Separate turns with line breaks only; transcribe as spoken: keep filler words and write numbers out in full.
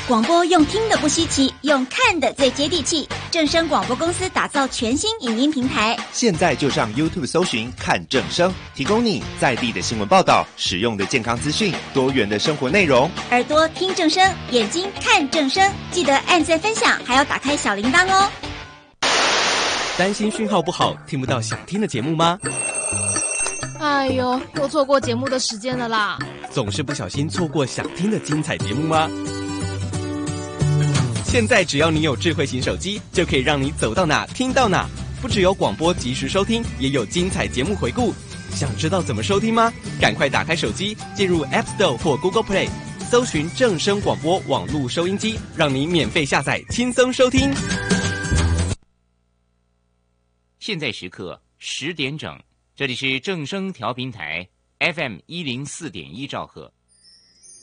广播用听的不稀奇，用看的最接地气。正声广播公司打造全新影音平台，
现在就上 YouTube 搜寻看正声，提供你在地的新闻报道、实用的健康资讯、多元的生活内容。
耳朵听正声，眼睛看正声，记得按赞分享，还要打开小铃铛哦。
担心讯号不好，听不到想听的节目吗？
哎呦，又错过节目的时间了啦！
总是不小心错过想听的精彩节目吗？现在只要你有智慧型手机，就可以让你走到哪听到哪。不只有广播及时收听，也有精彩节目回顾。想知道怎么收听吗？赶快打开手机，进入 App Store 或 Google Play， 搜寻正声广播网络收音机，让你免费下载，轻松收听。
现在时刻十点整，这里是正声调频台 F M 一零四点一兆赫。